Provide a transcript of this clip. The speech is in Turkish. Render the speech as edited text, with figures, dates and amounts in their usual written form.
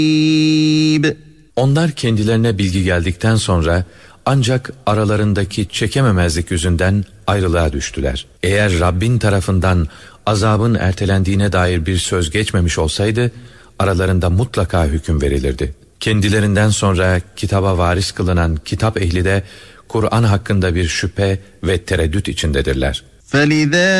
Onlar kendilerine bilgi geldikten sonra ancak aralarındaki çekememezlik yüzünden ayrılığa düştüler. Eğer Rabbin tarafından azabın ertelendiğine dair bir söz geçmemiş olsaydı aralarında mutlaka hüküm verilirdi. Kendilerinden sonra kitaba varis kılınan kitap ehli de Kur'an hakkında bir şüphe ve tereddüt içindedirler. فَلِذَا